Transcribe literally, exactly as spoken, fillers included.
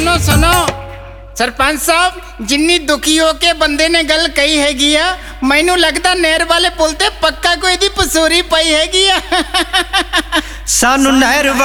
सुनो सुनो सरपंच साहब, जिन्नी दुखी होके बंदे ने गल कही हैगी आ, मैनू लगदा नहर वाले पुल ते पक्का कोई दी पसूरी पई हैगी आ। सानू नहर